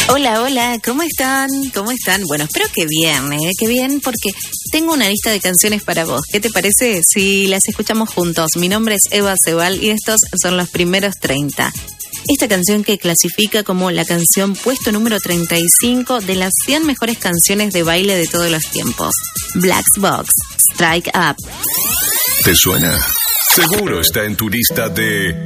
Hola, hola, ¿cómo están? ¿Cómo están? Bueno, espero que bien, que bien, porque tengo una lista de canciones para vos. ¿Qué te parece si las escuchamos juntos? Mi nombre es Eva Cebal y estos son los primeros 30. Esta canción que clasifica como la canción puesto número 35 de las 100 mejores canciones de baile de todos los tiempos. Black Box, Strike Up. ¿Te suena? Seguro está en tu lista de